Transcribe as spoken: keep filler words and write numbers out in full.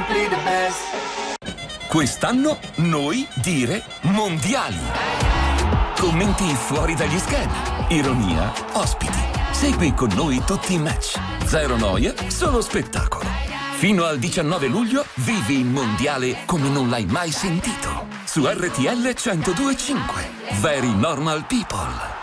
simply the best. Quest'anno noi dire mondiali. Commenti fuori dagli schemi, ironia, ospiti. Segui con noi tutti i match. Zero noia, solo spettacolo. Fino al diciannove luglio vivi il mondiale come non l'hai mai sentito. Su R T L centodue e cinque. Very Normal People.